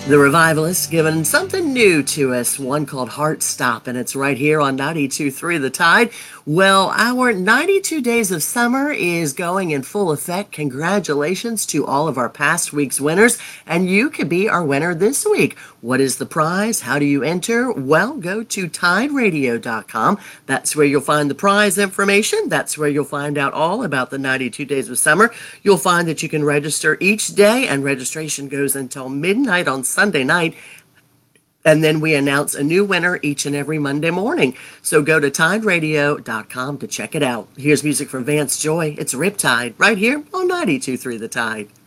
The Revivalists giving something new to us, one called Heart Stop, and it's right here on 92.3 The Tide. Well, our 92 Days of Summer is going in full effect. Congratulations to all of our past week's winners, and you could be our winner this week. What is the prize? How do you enter? Well, go to tideradio.com. That's where you'll find the prize information. That's where you'll find out all about the 92 Days of Summer. You'll find that you can register each day, and registration goes until midnight on Sunday night. And then we announce a new winner each and every Monday morning. So go to tideradio.com to check it out. Here's music from Vance Joy. It's Riptide right here on 92.3 The Tide.